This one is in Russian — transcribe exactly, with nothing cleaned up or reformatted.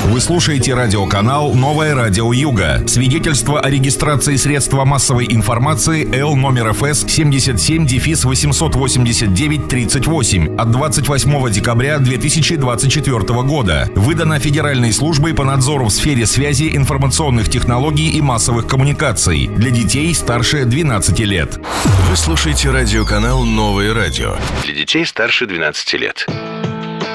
Вы слушаете радиоканал «Новое радио Юга». Свидетельство о регистрации средства массовой информации Л номер эф эс семьдесят семь восемьсот восемьдесят девять тридцать восемь от двадцать восьмого декабря две тысячи двадцать четвёртого года. Выдано Федеральной службой по надзору в сфере связи, информационных технологий и массовых коммуникаций для детей старше двенадцати лет. Вы слушаете радиоканал «Новое радио» для детей старше двенадцати лет.